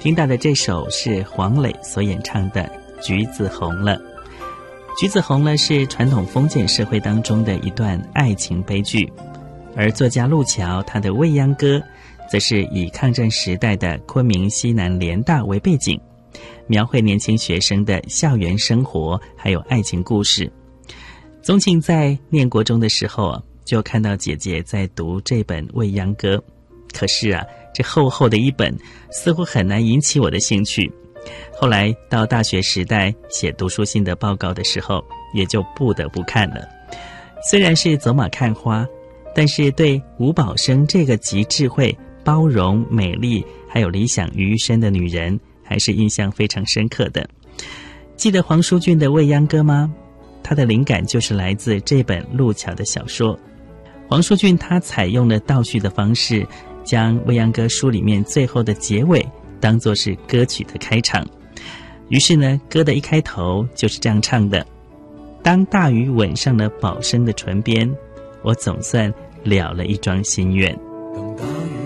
听到的这首是黄磊所演唱的《橘子红了》。橘子红了是传统封建社会当中的一段爱情悲剧，而作家路桥他的《未央歌》则是以抗战时代的昆明西南联大为背景，描绘年轻学生的校园生活还有爱情故事。宗庆在念国中的时候就看到姐姐在读这本《未央歌》，可是这厚厚的一本似乎很难引起我的兴趣。后来到大学时代写读书心得报告的时候，也就不得不看了。虽然是走马看花，但是对吴宝生这个集智慧、包容、美丽还有理想于一身的女人，还是印象非常深刻的。记得黄舒骏的《未央歌》吗？他的灵感就是来自这本路桥的小说。黄舒骏他采用了倒叙的方式，将《未央歌》书里面最后的结尾当作是歌曲的开场。于是呢，歌的一开头就是这样唱的：当大雨吻上了宝生的唇边，我总算了了一桩心愿。